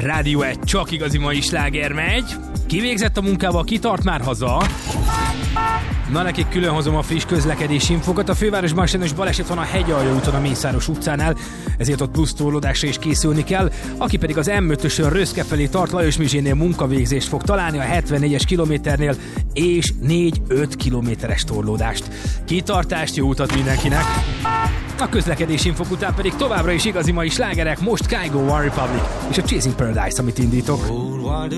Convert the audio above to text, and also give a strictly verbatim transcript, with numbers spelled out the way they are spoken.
Rádió egy csak igazi mai sláger megy. Kivégzett a munkával, kitart már haza. Na, nekik külön hozom a friss közlekedési infokat. A fővárosban sajnos baleset van a Hegyalja úton a Mészáros utcánál, ezért ott plusz torlódásra is készülni kell. Aki pedig az em ötösön Röszke felé tart, Lajos Mizsénél munkavégzést fog találni a hetvennégyes kilométernél, és négy-öt kilométeres torlódást. Kitartást, jó utat mindenkinek! A közlekedési infok után pedig továbbra is igazi mai slágerek, most Kygo, One Republic és a Chasing Paradise, amit indítok.